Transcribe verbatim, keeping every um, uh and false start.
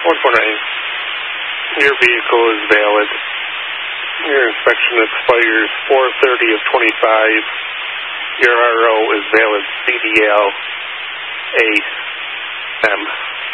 one four nine. Your vehicle is valid. Your inspection expires four thirty of twenty-five. Your R O is valid. C D L A M.